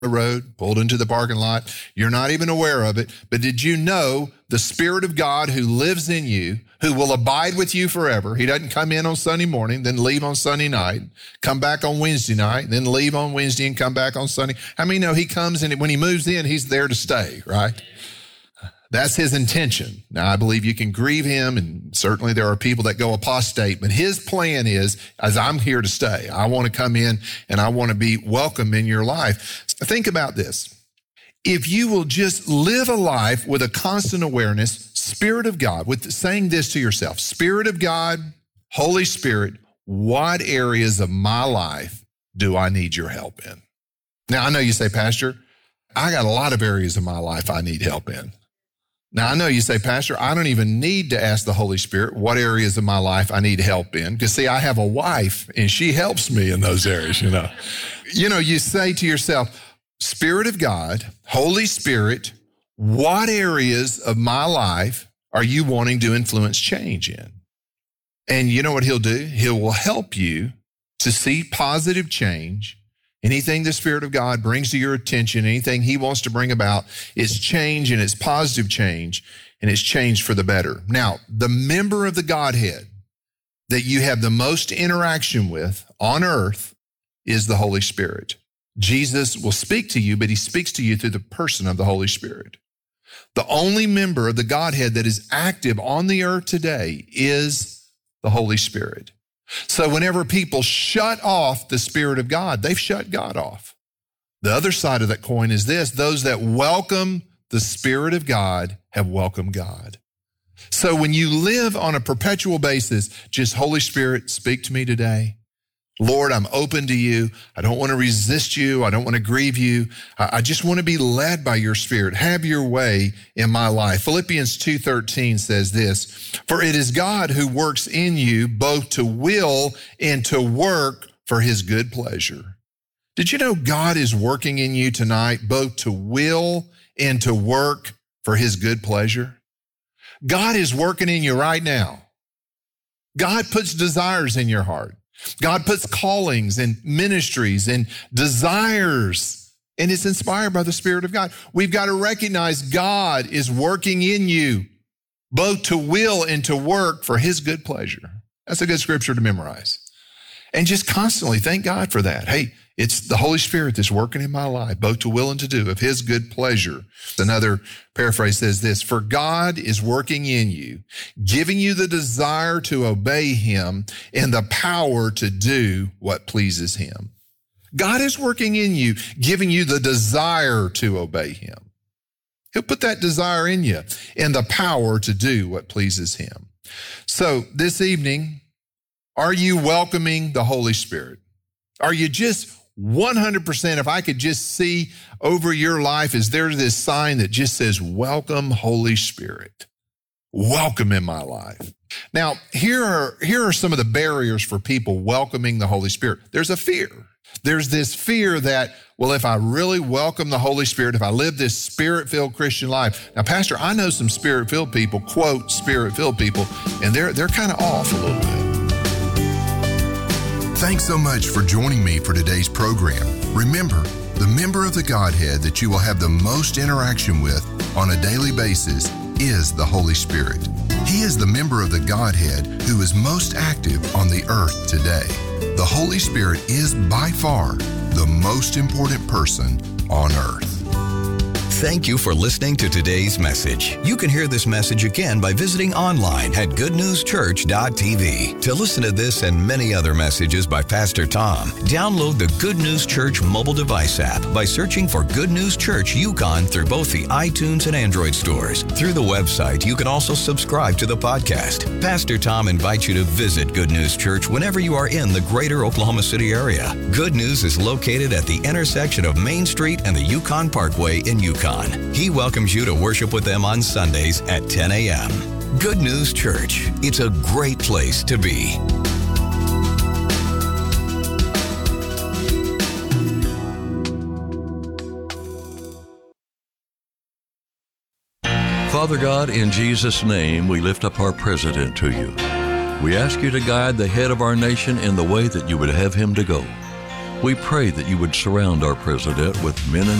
the road, pulled into the parking lot. You're not even aware of it. But did you know the Spirit of God who lives in you, who will abide with you forever? He doesn't come in on Sunday morning, then leave on Sunday night, come back on Wednesday night, then leave on Wednesday and come back on Sunday. How many know he comes and when he moves in, he's there to stay, right? That's his intention. Now, I believe you can grieve him, and certainly there are people that go apostate, but his plan is, as I'm here to stay, I want to come in and I want to be welcome in your life. Think about this. If you will just live a life with a constant awareness, Spirit of God, with saying this to yourself, Spirit of God, Holy Spirit, what areas of my life do I need your help in? Now, I know you say, Pastor, I got a lot of areas of my life I need help in. Now, I know you say, Pastor, I don't even need to ask the Holy Spirit what areas of my life I need help in. Because, see, I have a wife, and she helps me in those areas, You say to yourself, Spirit of God, Holy Spirit, what areas of my life are you wanting to influence change in? And you know what he'll do? He will help you to see positive change. Anything the Spirit of God brings to your attention, anything he wants to bring about, is change, and it's positive change, and it's change for the better. Now, the member of the Godhead that you have the most interaction with on earth is the Holy Spirit. Jesus will speak to you, but he speaks to you through the person of the Holy Spirit. The only member of the Godhead that is active on the earth today is the Holy Spirit. So whenever people shut off the Spirit of God, they've shut God off. The other side of that coin is this: those that welcome the Spirit of God have welcomed God. So when you live on a perpetual basis, just Holy Spirit, speak to me today. Lord, I'm open to you. I don't want to resist you. I don't want to grieve you. I just want to be led by your Spirit. Have your way in my life. Philippians 2:13 says this: for it is God who works in you both to will and to work for his good pleasure. Did you know God is working in you tonight both to will and to work for his good pleasure? God is working in you right now. God puts desires in your heart. God puts callings and ministries and desires, and it's inspired by the Spirit of God. We've got to recognize God is working in you both to will and to work for his good pleasure. That's a good scripture to memorize. And just constantly thank God for that. Hey, it's the Holy Spirit that's working in my life, both to will and to do of his good pleasure. Another paraphrase says this: for God is working in you, giving you the desire to obey him and the power to do what pleases him. God is working in you, giving you the desire to obey him. He'll put that desire in you and the power to do what pleases him. So this evening, are you welcoming the Holy Spirit? Are you just 100%, if I could just see over your life, is there this sign that just says, welcome, Holy Spirit. Welcome in my life. Now, here are some of the barriers for people welcoming the Holy Spirit. There's a fear. There's this fear that, well, if I really welcome the Holy Spirit, if I live this Spirit-filled Christian life. Now, Pastor, I know some Spirit-filled people, quote, Spirit-filled people, and they're kind of off a little bit. Thanks so much for joining me for today's program. Remember, the member of the Godhead that you will have the most interaction with on a daily basis is the Holy Spirit. He is the member of the Godhead who is most active on the earth today. The Holy Spirit is by far the most important person on earth. Thank you for listening to today's message. You can hear this message again by visiting online at goodnewschurch.tv. To listen to this and many other messages by Pastor Tom, download the Good News Church mobile device app by searching for Good News Church Yukon through both the iTunes and Android stores. Through the website, you can also subscribe to the podcast. Pastor Tom invites you to visit Good News Church whenever you are in the greater Oklahoma City area. Good News is located at the intersection of Main Street and the Yukon Parkway in Yukon. He welcomes you to worship with them on Sundays at 10 a.m. Good News Church. It's a great place to be. Father God, in Jesus' name, we lift up our president to you. We ask you to guide the head of our nation in the way that you would have him to go. We pray that you would surround our president with men and